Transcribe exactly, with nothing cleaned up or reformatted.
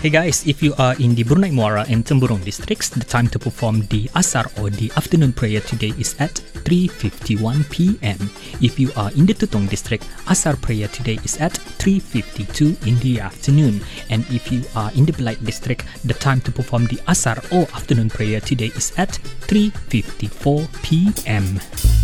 Hey guys, if you are in the Brunei Muara and Temburong districts, the time to perform the Asar or the afternoon prayer today is at three fifty-one p m If you are in the Tutong district, Asar prayer today is at three fifty-two in the afternoon. And if you are in the Belait district, the time to perform the Asar or afternoon prayer today is at three fifty-four p m